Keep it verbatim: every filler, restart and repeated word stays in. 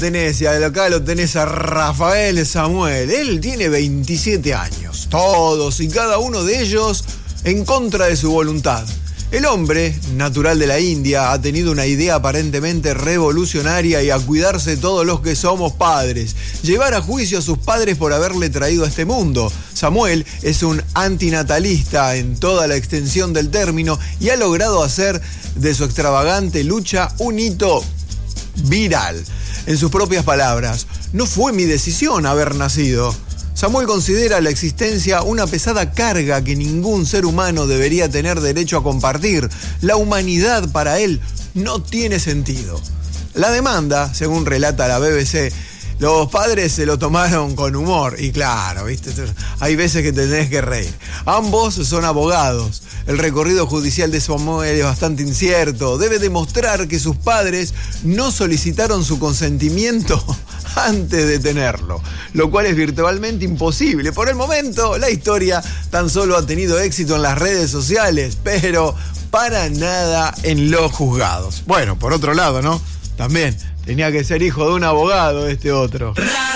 Tenés, y acá lo tenés a Rafael Samuel. Él tiene veintisiete años. Todos y cada uno de ellos en contra de su voluntad. El hombre, natural de la India, ha tenido una idea aparentemente revolucionaria y a cuidarse todos los que somos padres. Llevar a juicio a sus padres por haberle traído a este mundo. Samuel es un antinatalista en toda la extensión del término y ha logrado hacer de su extravagante lucha un hito viral. En sus propias palabras, no fue mi decisión haber nacido. Samuel considera la existencia una pesada carga que ningún ser humano debería tener derecho a compartir. La humanidad para él no tiene sentido. La demanda, según relata la B B C, los padres se lo tomaron con humor. Y claro, ¿viste? Hay veces que te tenés que reír. Ambos son abogados. El recorrido judicial de Samuel es bastante incierto. Debe demostrar que sus padres no solicitaron su consentimiento antes de tenerlo, lo cual es virtualmente imposible. Por el momento, la historia tan solo ha tenido éxito en las redes sociales, pero para nada en los juzgados. Bueno, por otro lado, ¿no? También tenía que ser hijo de un abogado este otro.